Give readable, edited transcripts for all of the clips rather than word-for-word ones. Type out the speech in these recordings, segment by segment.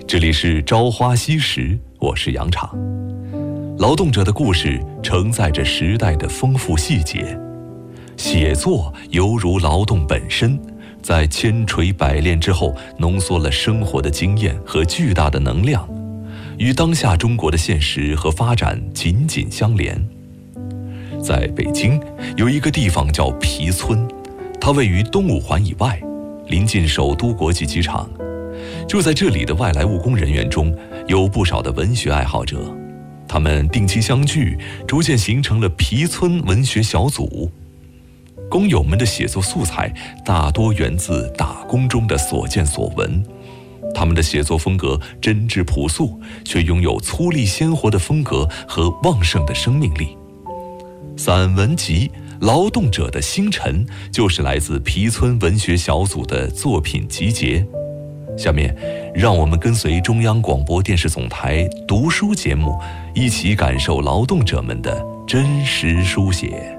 这里是朝花夕拾，我是杨昶。劳动者的故事承载着时代的丰富细节，写作犹如劳动本身，在千锤百炼之后，浓缩了生活的经验和巨大的能量，与当下中国的现实和发展紧紧相连。在北京有一个地方叫皮村，它位于东五环以外，临近首都国际机场。住在这里的外来务工人员中，有不少的文学爱好者，他们定期相聚，逐渐形成了皮村文学小组。工友们的写作素材大多源自打工中的所见所闻，他们的写作风格真挚朴素，却拥有粗粝鲜活的风格和旺盛的生命力。散文集《劳动者的星辰》就是来自皮村文学小组的作品集结。下面让我们跟随中央广播电视总台读书节目，一起感受劳动者们的真实书写。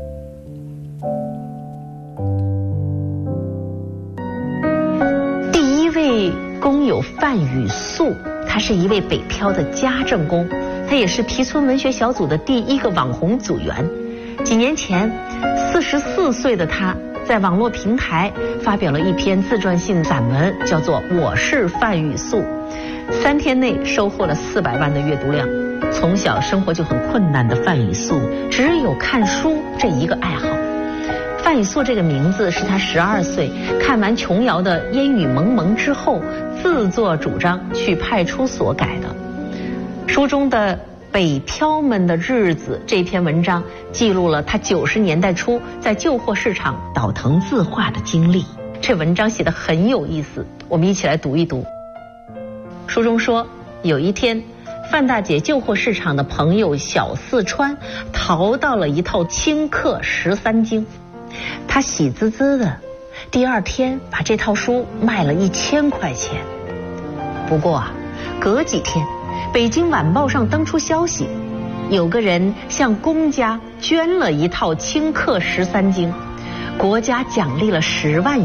第一位工友范雨素，他是一位北漂的家政工，他也是皮村文学小组的第一个网红组员。几年前，44岁的他在网络平台发表了一篇自传性散文，叫做《我是范雨素》，3天内收获了400万的阅读量。从小生活就很困难的范雨素，只有看书这一个爱好。范雨素这个名字是他12岁看完琼瑶的《烟雨蒙蒙》之后，自作主张去派出所改的。书中的北漂们的日子这篇文章记录了他90年代初在旧货市场倒腾字画的经历。这文章写得很有意思，我们一起来读一读。书中说，有一天，范大姐旧货市场的朋友小四川淘到了一套清课13经，她喜滋滋的，第2天把这套书卖了1000块钱。不过隔几天，北京晚报上登出消息，有个人向公家捐了一套清课13经，国家奖励了10万元。